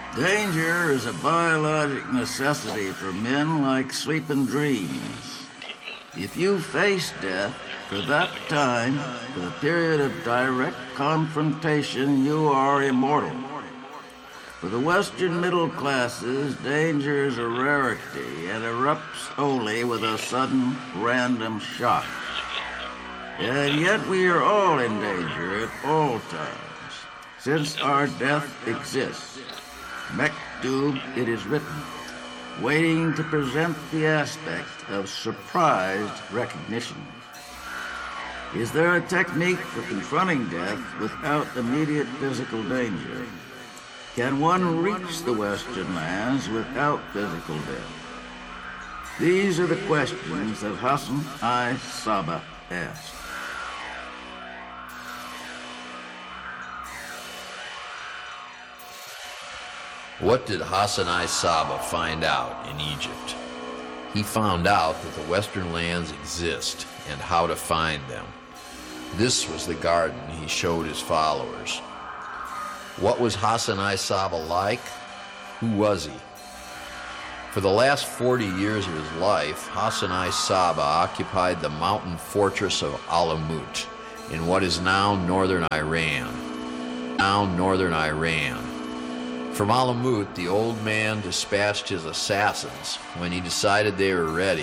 Danger is a biologic necessity for men like sleep and dreams. If you face death for that time, for the period of direct confrontation, you are immortal. For the Western middle classes, danger is a rarity and erupts only with a sudden, random shock. And yet we are all in danger at all times, since our death exists. Mektub, it is written, waiting to present the aspect of surprised recognition. Is there a technique for confronting death without immediate physical danger? Can one reach the Western lands without physical death? These are the questions that Hassan I. Sabbah asked. What did Hassan I. Sabbah find out in Egypt? He found out that the Western lands exist and how to find them. This was the garden he showed his followers. What was Hassan I. Sabbah like? Who was he? For the last 40 years of his life, Hassan I. Sabbah occupied the mountain fortress of Alamut in what is now northern Iran. From Alamut, the old man dispatched his assassins when he decided they were ready.